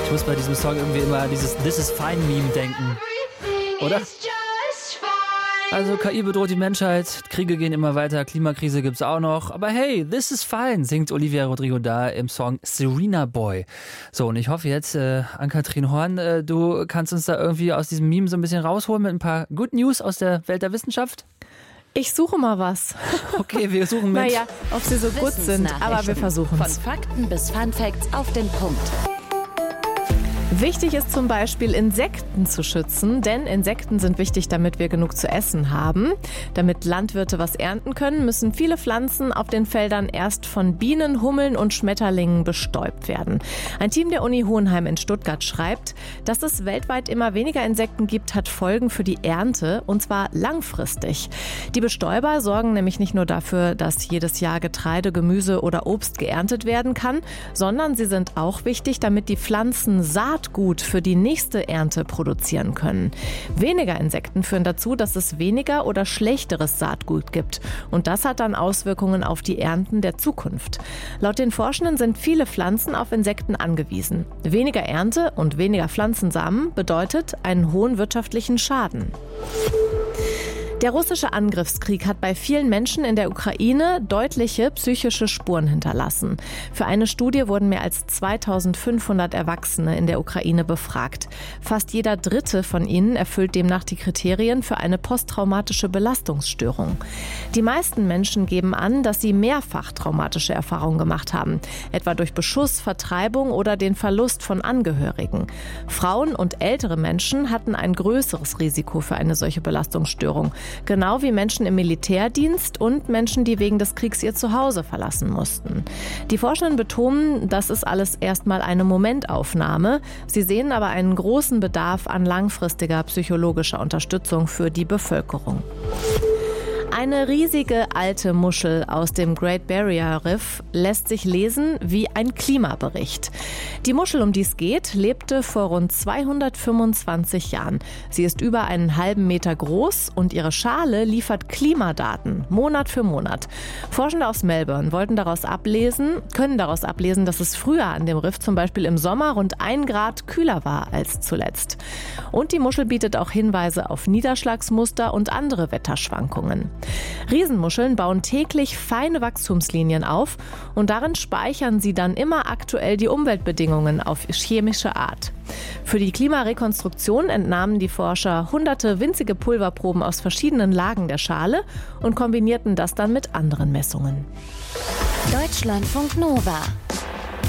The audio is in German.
Ich muss bei diesem Song irgendwie immer dieses This is Fine Meme denken. Oder? Also KI bedroht die Menschheit, Kriege gehen immer weiter, Klimakrise gibt's auch noch. Aber hey, this is fine, singt Olivia Rodrigo da im Song Serena Boy. So, und ich hoffe jetzt, Ann-Kathrin Horn, du kannst uns da irgendwie aus diesem Meme so ein bisschen rausholen mit ein paar Good News aus der Welt der Wissenschaft. Ich suche mal was. Okay, wir suchen mit. Naja, ob sie so gut sind, aber wir versuchen es. Von Fakten bis Fun Facts auf den Punkt. Wichtig ist zum Beispiel, Insekten zu schützen, denn Insekten sind wichtig, damit wir genug zu essen haben. Damit Landwirte was ernten können, müssen viele Pflanzen auf den Feldern erst von Bienen, Hummeln und Schmetterlingen bestäubt werden. Ein Team der Uni Hohenheim in Stuttgart schreibt, dass es weltweit immer weniger Insekten gibt, hat Folgen für die Ernte, und zwar langfristig. Die Bestäuber sorgen nämlich nicht nur dafür, dass jedes Jahr Getreide, Gemüse oder Obst geerntet werden kann, sondern sie sind auch wichtig, damit die Pflanzen Saatgut für die nächste Ernte produzieren können. Weniger Insekten führen dazu, dass es weniger oder schlechteres Saatgut gibt. Und das hat dann Auswirkungen auf die Ernten der Zukunft. Laut den Forschenden sind viele Pflanzen auf Insekten angewiesen. Weniger Ernte und weniger Pflanzensamen bedeutet einen hohen wirtschaftlichen Schaden. Der russische Angriffskrieg hat bei vielen Menschen in der Ukraine deutliche psychische Spuren hinterlassen. Für eine Studie wurden mehr als 2500 Erwachsene in der Ukraine befragt. Fast jeder Dritte von ihnen erfüllt demnach die Kriterien für eine posttraumatische Belastungsstörung. Die meisten Menschen geben an, dass sie mehrfach traumatische Erfahrungen gemacht haben, etwa durch Beschuss, Vertreibung oder den Verlust von Angehörigen. Frauen und ältere Menschen hatten ein größeres Risiko für eine solche Belastungsstörung. Genau wie Menschen im Militärdienst und Menschen, die wegen des Kriegs ihr Zuhause verlassen mussten. Die Forschenden betonen, das ist alles erstmal eine Momentaufnahme. Sie sehen aber einen großen Bedarf an langfristiger psychologischer Unterstützung für die Bevölkerung. Eine riesige alte Muschel aus dem Great Barrier Reef lässt sich lesen wie ein Klimabericht. Die Muschel, um die es geht, lebte vor rund 225 Jahren. Sie ist über einen halben Meter groß und ihre Schale liefert Klimadaten, Monat für Monat. Forschende aus Melbourne können daraus ablesen, dass es früher an dem Riff zum Beispiel im Sommer rund 1 Grad kühler war als zuletzt. Und die Muschel bietet auch Hinweise auf Niederschlagsmuster und andere Wetterschwankungen. Riesenmuscheln bauen täglich feine Wachstumslinien auf und darin speichern sie dann immer aktuell die Umweltbedingungen auf chemische Art. Für die Klimarekonstruktion entnahmen die Forscher hunderte winzige Pulverproben aus verschiedenen Lagen der Schale und kombinierten das dann mit anderen Messungen. Deutschlandfunk Nova